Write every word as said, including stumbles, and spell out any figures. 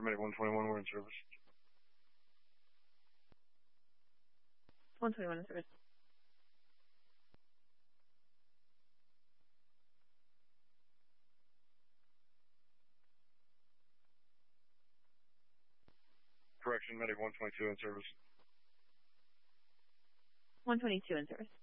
Medic one twenty-one, we're in service. one twenty-one in service. Correction, Medic one twenty-two in service. one twenty-two in service.